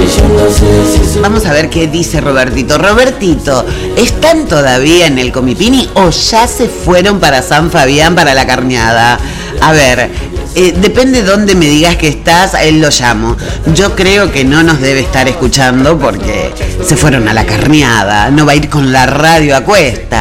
Vamos a ver qué dice Robertito. Robertito, ¿están todavía en el Comipini o ya se fueron para San Fabián para la carneada? A ver, depende de dónde me digas que estás, él lo llamo. Yo creo que no nos debe estar escuchando porque se fueron a la carneada. No va a ir con la radio a cuesta.